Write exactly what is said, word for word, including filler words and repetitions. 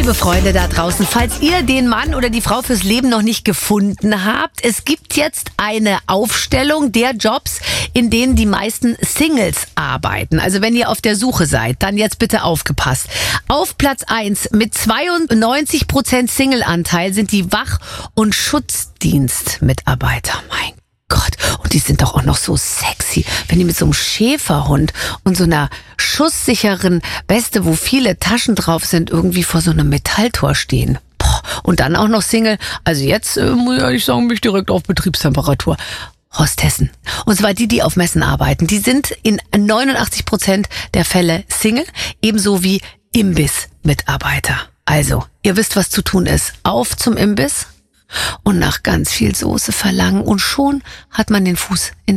liebe Freunde da draußen, falls ihr den Mann oder die Frau fürs Leben noch nicht gefunden habt, es gibt jetzt eine Aufstellung der Jobs, in denen die meisten Singles arbeiten. Also wenn ihr auf der Suche seid, dann jetzt bitte aufgepasst. Auf Platz eins mit zweiundneunzig Prozent Single-Anteil sind die Wach- und Schutzdienstmitarbeiter. Mein Gott, und die sind doch auch noch so sexy, wenn die mit so einem Schäferhund und so einer schusssicheren Weste, wo viele Taschen drauf sind, irgendwie vor so einem Metalltor stehen. Boah, und dann auch noch Single. Also jetzt äh, muss ich ehrlich sagen, bin ich direkt auf Betriebstemperatur. Hostessen. Und zwar die, die auf Messen arbeiten. Die sind in neunundachtzig Prozent der Fälle Single, ebenso wie Imbiss-Mitarbeiter. Also, ihr wisst, was zu tun ist. Auf zum Imbiss und nach ganz viel Soße verlangen und schon hat man den Fuß in